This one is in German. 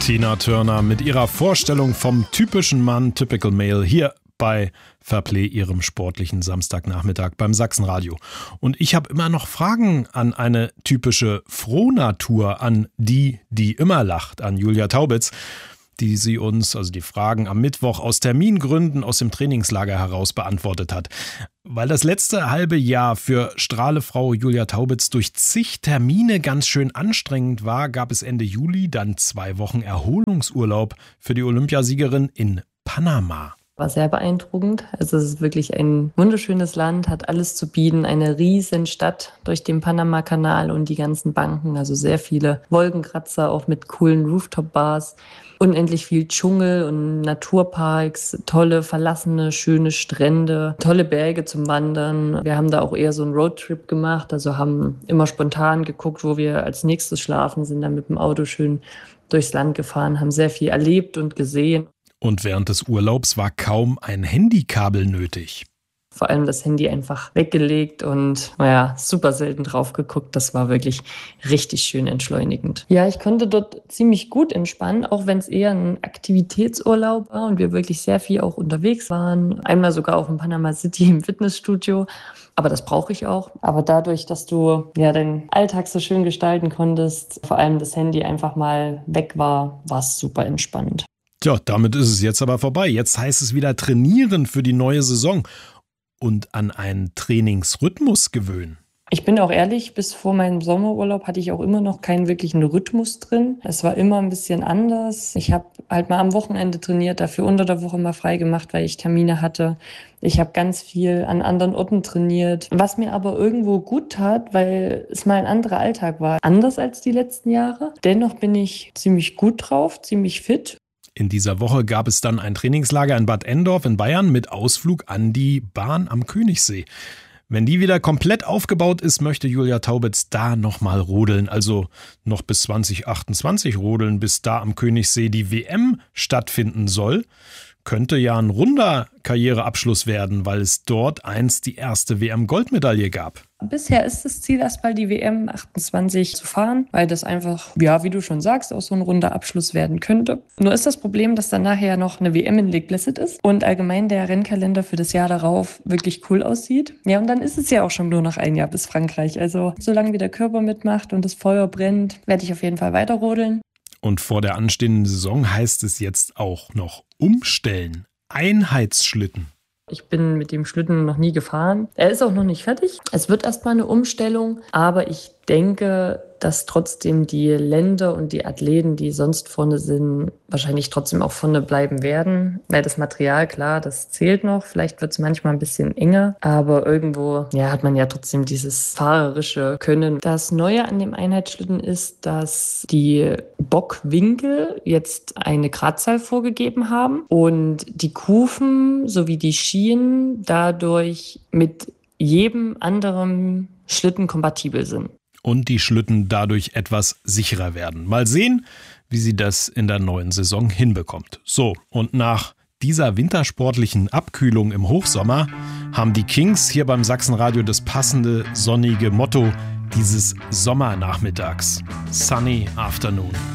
Tina Turner mit ihrer Vorstellung vom typischen Mann, Typical Male, hier bei Fairplay, ihrem sportlichen Samstagnachmittag beim Sachsenradio. Und ich habe immer noch Fragen an eine typische Frohnatur, an die immer lacht, an Julia Taubitz, die sie uns, also die Fragen am Mittwoch aus Termingründen aus dem Trainingslager heraus beantwortet hat. Weil das letzte halbe Jahr für Strahlefrau Julia Taubitz durch zig Termine ganz schön anstrengend war, gab es Ende Juli dann 2 Wochen Erholungsurlaub für die Olympiasiegerin in Panama. War sehr beeindruckend. Also es ist wirklich ein wunderschönes Land, hat alles zu bieten, eine riesen Stadt durch den Panama-Kanal und die ganzen Banken, also sehr viele Wolkenkratzer, auch mit coolen Rooftop-Bars. Unendlich viel Dschungel und Naturparks, tolle, verlassene, schöne Strände, tolle Berge zum Wandern. Wir haben da auch eher so einen Roadtrip gemacht, also haben immer spontan geguckt, wo wir als nächstes schlafen, sind dann mit dem Auto schön durchs Land gefahren, haben sehr viel erlebt und gesehen. Und während des Urlaubs war kaum ein Handykabel nötig. Vor allem das Handy einfach weggelegt und super selten drauf geguckt. Das war wirklich richtig schön entschleunigend. Ja, ich konnte dort ziemlich gut entspannen, auch wenn es eher ein Aktivitätsurlaub war und wir wirklich sehr viel auch unterwegs waren. Einmal sogar auch in Panama City im Fitnessstudio. Aber das brauche ich auch. Aber dadurch, dass du deinen Alltag so schön gestalten konntest, vor allem das Handy einfach mal weg war, war es super entspannt. Tja, damit ist es jetzt aber vorbei. Jetzt heißt es wieder trainieren für die neue Saison und an einen Trainingsrhythmus gewöhnen. Ich bin auch ehrlich, bis vor meinem Sommerurlaub hatte ich auch immer noch keinen wirklichen Rhythmus drin. Es war immer ein bisschen anders. Ich habe halt mal am Wochenende trainiert, dafür unter der Woche mal frei gemacht, weil ich Termine hatte. Ich habe ganz viel an anderen Orten trainiert, was mir aber irgendwo gut tat, weil es mal ein anderer Alltag war. Anders als die letzten Jahre. Dennoch bin ich ziemlich gut drauf, ziemlich fit. In dieser Woche gab es dann ein Trainingslager in Bad Endorf in Bayern mit Ausflug an die Bahn am Königssee. Wenn die wieder komplett aufgebaut ist, möchte Julia Taubitz da nochmal rodeln, also noch bis 2028 rodeln, bis da am Königssee die WM stattfinden soll. Könnte ja ein runder Karriereabschluss werden, weil es dort einst die erste WM-Goldmedaille gab. Bisher ist das Ziel, erstmal die WM 28 zu fahren, weil das einfach, wie du schon sagst, auch so ein runder Abschluss werden könnte. Nur ist das Problem, dass dann nachher noch eine WM in Lake Placid ist und allgemein der Rennkalender für das Jahr darauf wirklich cool aussieht. Ja, und dann ist es ja auch schon nur noch ein Jahr bis Frankreich. Also solange wie der Körper mitmacht und das Feuer brennt, werde ich auf jeden Fall weiter rodeln. Und vor der anstehenden Saison heißt es jetzt auch noch umstellen. Einheitsschlitten. Ich bin mit dem Schlitten noch nie gefahren. Er ist auch noch nicht fertig. Es wird erstmal eine Umstellung, aber ich denke, dass trotzdem die Länder und die Athleten, die sonst vorne sind, wahrscheinlich trotzdem auch vorne bleiben werden. Weil das Material, klar, das zählt noch. Vielleicht wird es manchmal ein bisschen enger, aber irgendwo hat man ja trotzdem dieses fahrerische Können. Das Neue an dem Einheitsschlitten ist, dass die Bockwinkel jetzt eine Gradzahl vorgegeben haben und die Kufen sowie die Schienen dadurch mit jedem anderen Schlitten kompatibel sind. Und die Schlitten dadurch etwas sicherer werden. Mal sehen, wie sie das in der neuen Saison hinbekommt. So, und nach dieser wintersportlichen Abkühlung im Hochsommer haben die Kings hier beim Sachsenradio das passende sonnige Motto dieses Sommernachmittags. Sunny Afternoon.